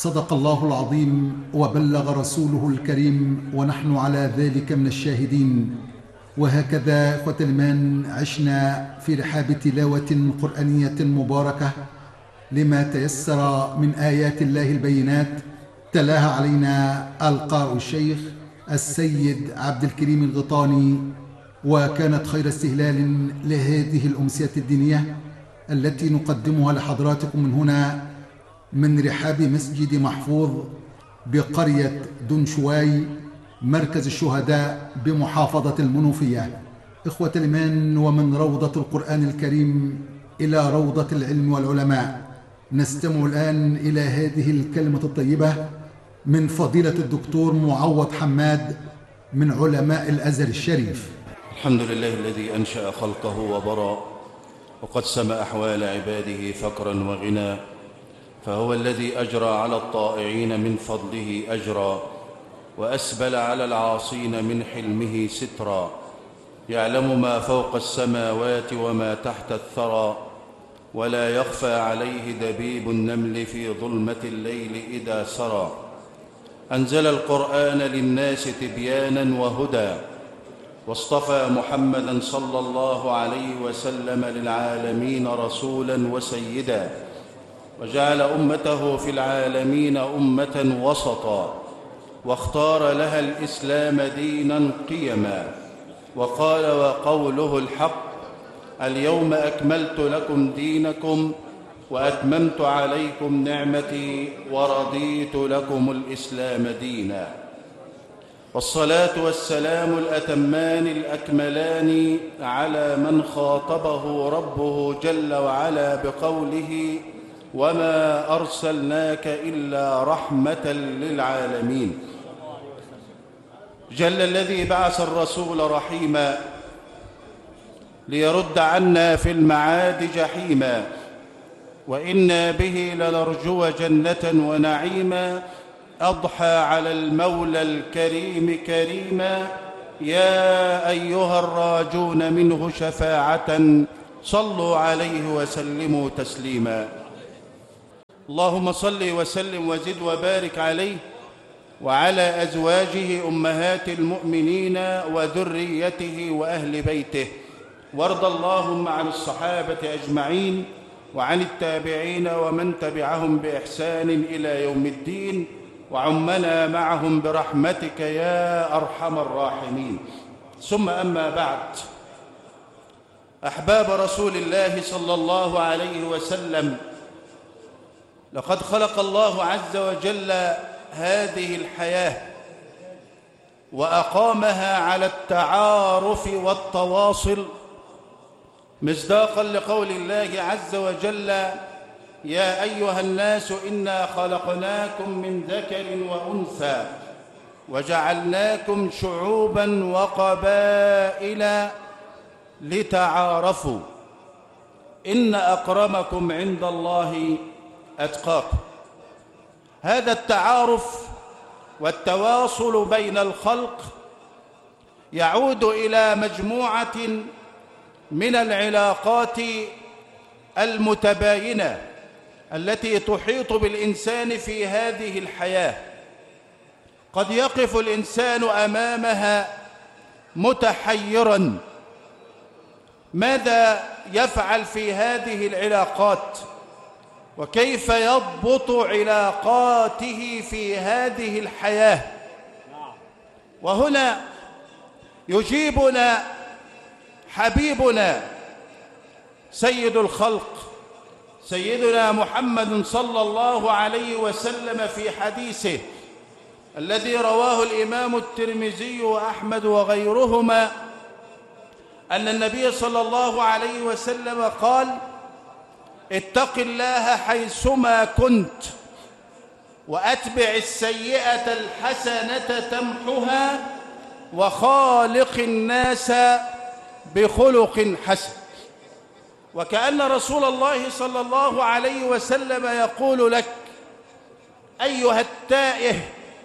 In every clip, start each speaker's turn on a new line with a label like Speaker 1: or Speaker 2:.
Speaker 1: صدق الله العظيم وبلغ رسوله الكريم، ونحن على ذلك من الشاهدين. وهكذا إخوة الإيمان عشنا في رحاب تلاوة قرآنية مباركة لما تيسر من آيات الله البينات، تلاها علينا القارئ الشيخ السيد عبد الكريم الغطاني، وكانت خير استهلال لهذه الأمسية الدينية التي نقدمها لحضراتكم من هنا من رحاب مسجد محفوظ بقرية دنشواي مركز الشهداء بمحافظة المنوفية. إخوة الإيمان، ومن روضة القرآن الكريم إلى روضة العلم والعلماء، نستمع الآن إلى هذه الكلمة الطيبة من فضيلة الدكتور معوض حماد من علماء الأزهر الشريف.
Speaker 2: الحمد لله الذي أنشأ خلقه وبرى وقسم أحوال عباده فقرا وغنى، فهو الذي أجرى على الطائعين من فضله أجرا، وأسبل على العاصين من حلمه سترا، يعلم ما فوق السماوات وما تحت الثرى، ولا يخفى عليه دبيب النمل في ظلمة الليل إذا سرى. أنزل القرآن للناس تبيانا وهدى، واصطفى محمدا صلى الله عليه وسلم للعالمين رسولا وسيدا، وجعل أمته في العالمين أمة وسطا، واختار لها الإسلام دينا قيما، وقال وقوله الحق: اليوم أكملت لكم دينكم وأتممت عليكم نعمتي ورضيت لكم الإسلام دينا. والصلاة والسلام الأتمان الأكملان على من خاطبه ربه جل وعلا بقوله: وما أرسلناك إلا رحمة للعالمين. جل الذي بعث الرسول رحيما ليرد عنا في المعاد جحيما، وإنا به لنرجو جنة ونعيما، أضحى على المولى الكريم كريما. يا أيها الراجون منه شفاعة صلوا عليه وسلموا تسليما. اللهم صل وسلم وزد وبارك عليه وعلى أزواجه أمهات المؤمنين وذريته وأهل بيته، وارض اللهم عن الصحابة أجمعين وعن التابعين ومن تبعهم بإحسان إلى يوم الدين، وعمنا معهم برحمتك يا أرحم الراحمين. ثم أما بعد، أحباب رسول الله صلى الله عليه وسلم، لقد خلق الله عز وجل هذه الحياة وأقامها على التعارف والتواصل، مصداقا لقول الله عز وجل: يا أيها الناس إنا خلقناكم من ذكر وأنثى وجعلناكم شعوبا وقبائل لتعارفوا إن أكرمكم عند الله أتقاكم. هذا التعارف والتواصل بين الخلق يعود إلى مجموعة من العلاقات المتباينة التي تحيط بالإنسان في هذه الحياة. قد يقف الإنسان أمامها متحيراً، ماذا يفعل في هذه العلاقات؟ وكيف يضبط علاقاته في هذه الحياة؟ وهنا يجيبنا حبيبنا سيد الخلق سيدنا محمد صلى الله عليه وسلم في حديثه الذي رواه الإمام الترمذي وأحمد وغيرهما، أن النبي صلى الله عليه وسلم قال: اتق الله حيثما كنت وأتبع السيئة الحسنة تمحها وخالق الناس بخلق حسن. وكأن رسول الله صلى الله عليه وسلم يقول لك: أيها التائه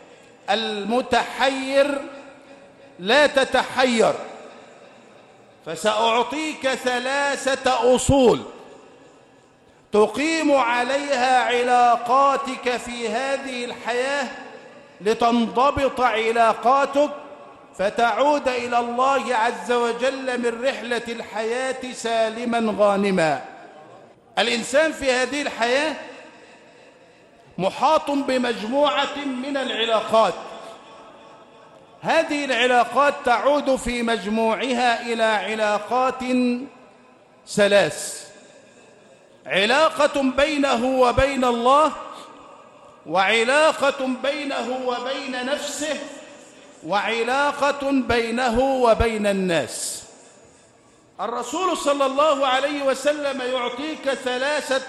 Speaker 2: المتحير، لا تتحير، فسأعطيك 3 أصول تقيم عليها علاقاتك في هذه الحياة لتنضبط علاقاتك فتعود إلى الله عز وجل من رحلة الحياة سالما غانما. الإنسان في هذه الحياة محاط بمجموعة من العلاقات، هذه العلاقات تعود في مجموعها إلى علاقات ثلاث: علاقة بينه وبين الله، وعلاقة بينه وبين نفسه، وعلاقة بينه وبين الناس. الرسول صلى الله عليه وسلم يعطيك ثلاث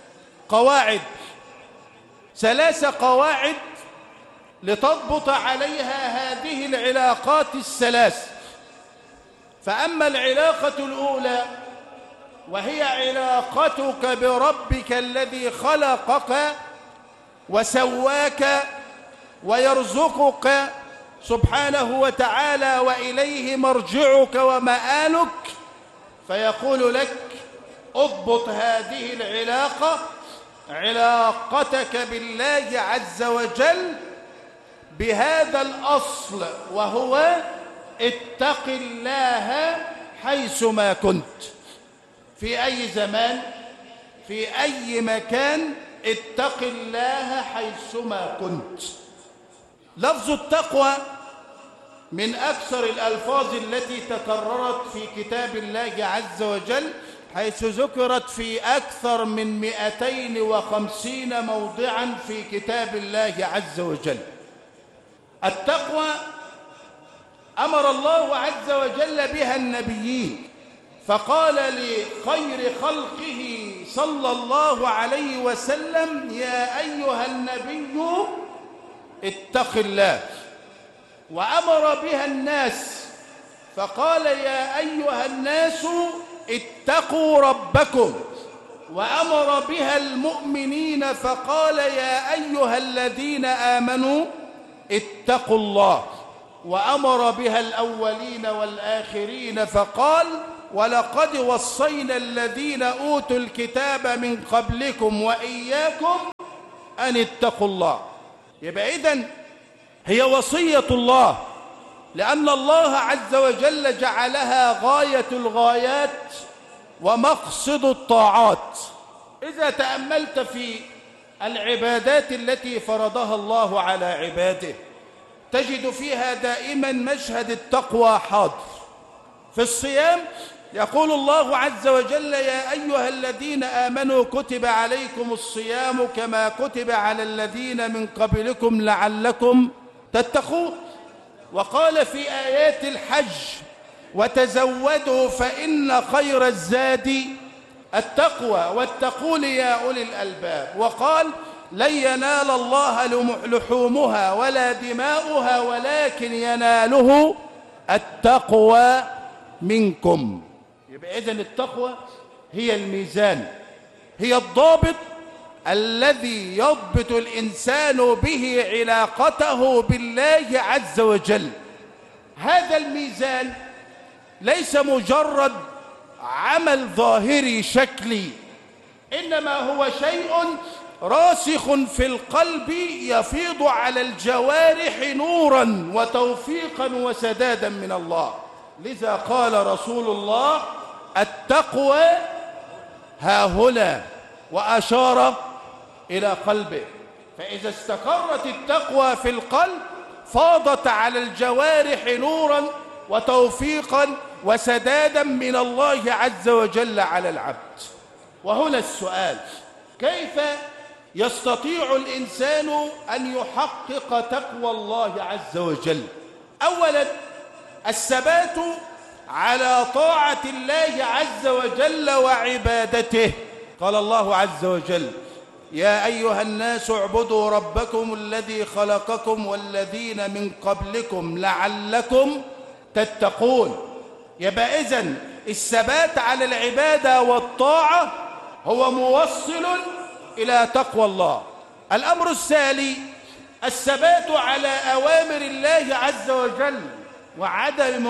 Speaker 2: قواعد لتضبط عليها هذه العلاقات الثلاث. فأما العلاقة الأولى وهي علاقتك بربك الذي خلقك وسواك ويرزقك سبحانه وتعالى وإليه مرجعك ومآلك، فيقول لك: اضبط هذه العلاقة، علاقتك بالله عز وجل، بهذا الأصل، وهو اتق الله حيثما كنت، في أي زمان، في أي مكان، اتق الله حيثما كنت. لفظ التقوى من أكثر الألفاظ التي تكررت في كتاب الله عز وجل، حيث ذكرت في أكثر من 250 موضعا في كتاب الله عز وجل. التقوى أمر الله عز وجل بها النبيين، فقال لخير خلقه صلى الله عليه وسلم: يا أيها النبي اتق الله. وأمر بها الناس فقال: يا أيها الناس اتقوا ربكم. وأمر بها المؤمنين فقال: يا أيها الذين آمنوا اتقوا الله. وأمر بها الأولين والآخرين فقال: ولقد وصينا الذين أوتوا الكتاب من قبلكم وإياكم أن اتقوا الله. يبقى إذن هي وصية الله، لأن الله عز وجل جعلها غاية الغايات ومقصد الطاعات. إذا تأملت في العبادات التي فرضها الله على عباده تجد فيها دائما مشهد التقوى حاضر. في الصيام يقول الله عز وجل: يا أيها الذين آمنوا كتب عليكم الصيام كما كتب على الذين من قبلكم لعلكم تتقون. وقال في آيات الحج: وتزودوا فإن خير الزاد التقوى واتقون يا أولي الألباب. وقال: لن ينال الله لحومها ولا دماؤها ولكن يناله التقوى منكم. يبقى إذن التقوى هي الميزان، هي الضابط الذي يضبط الإنسان به علاقته بالله عز وجل. هذا الميزان ليس مجرد عمل ظاهري شكلي، إنما هو شيء راسخ في القلب يفيض على الجوارح نورا وتوفيقا وسدادا من الله. لذا قال رسول الله: التقوى ها هنا، وأشار إلى قلبه. فإذا استقرت التقوى في القلب فاضت على الجوارح نورا وتوفيقا وسدادا من الله عز وجل على العبد. وهنا السؤال: كيف يستطيع الإنسان أن يحقق تقوى الله عز وجل؟ أولا الثبات على طاعة الله عز وجل وعبادته. قال الله عز وجل: يا أيها الناس اعبدوا ربكم الذي خلقكم والذين من قبلكم لعلكم تتقون. يبقى إذن الثبات على العبادة والطاعة هو موصل إلى تقوى الله. الأمر الثاني الثبات على أوامر الله عز وجل وعدم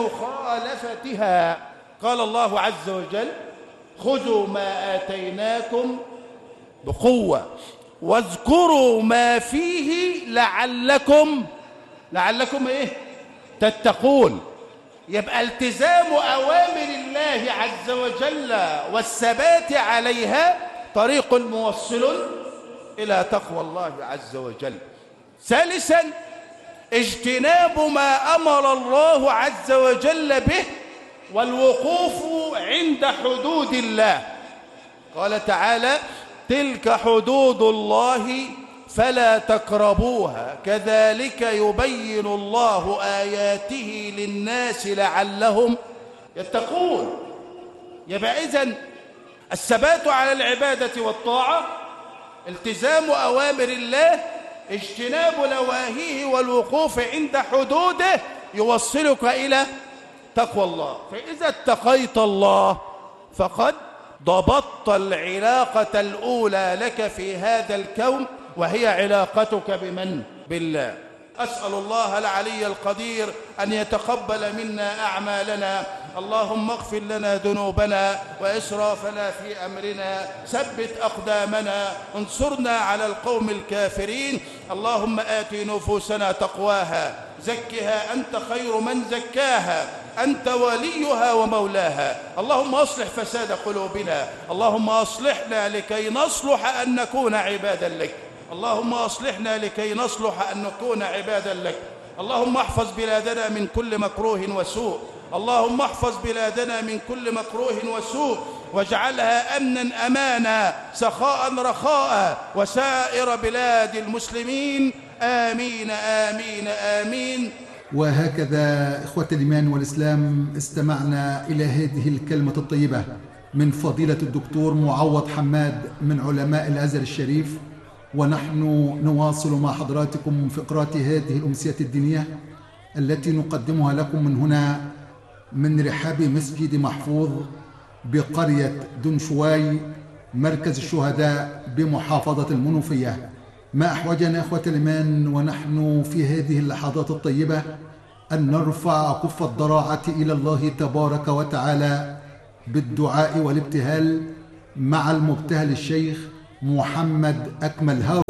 Speaker 2: مخالفتها. قال الله عز وجل: خذوا ما آتيناكم بقوة. واذكروا ما فيه لعلكم إيه؟ تتقون. يبقى التزام أوامر الله عز وجل والثبات عليها طريق موصل إلى تقوى الله عز وجل. ثالثا اجتناب ما أمر الله عز وجل به والوقوف عند حدود الله. قال تعالى: تلك حدود الله فلا تقربوها كذلك يبين الله آياته للناس لعلهم يتقون. يبقى إذن الثبات على العبادة والطاعة، التزام أوامر الله، اجتناب نواهيه والوقوف عند حدوده يوصلك إلى تقوى الله. فإذا اتقيت الله فقد ضبطت العلاقة الأولى لك في هذا الكون، وهي علاقتك بمن؟ بالله. أسأل الله العلي القدير أن يتقبل منا أعمالنا. اللهم اغفر لنا ذنوبنا وإسرافنا في أمرنا، ثبت أقدامنا، انصرنا على القوم الكافرين. اللهم آت نفوسنا تقواها، زكها أنت خير من زكاها، أنت وليها ومولاها. اللهم أصلح فساد قلوبنا، اللهم أصلحنا لكي نصلح أن نكون عبادا لك، اللهم أصلحنا لكي نصلح أن نكون عبادا لك. اللهم احفظ بلادنا من كل مكروه وسوء، اللهم احفظ بلادنا من كل مكروه وسوء، واجعلها أمنا أمانا، سخاء رخاء، وسائر بلاد المسلمين. آمين آمين آمين.
Speaker 1: وهكذا إخوة الإيمان والإسلام استمعنا إلى هذه الكلمة الطيبة من فضيلة الدكتور معوض حماد من علماء الأزهر الشريف، ونحن نواصل مع حضراتكم فقرات هذه الأمسية الدينية التي نقدمها لكم من هنا من رحاب مسجد محفوظ بقرية دنشواي مركز الشهداء بمحافظة المنوفية. ما أحوجنا إخوة الإيمان ونحن في هذه اللحظات الطيبة أن نرفع كف الضراعة إلى الله تبارك وتعالى بالدعاء والابتهال مع المبتهل الشيخ محمد أكمل هارون.